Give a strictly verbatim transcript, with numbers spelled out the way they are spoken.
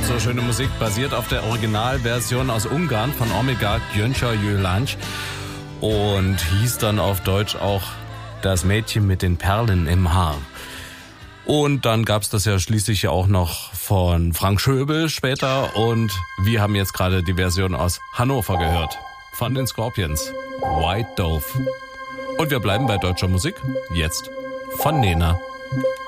So schöne Musik basiert auf der Originalversion aus Ungarn von Omega Gyöngyös Gyöngy und hieß dann auf Deutsch auch Das Mädchen mit den Perlen im Haar. Und dann gab's das ja schließlich auch noch von Frank Schöbel später und wir haben jetzt gerade die Version aus Hannover gehört. Von den Scorpions. White Dove. Und wir bleiben bei deutscher Musik. Jetzt von Nena.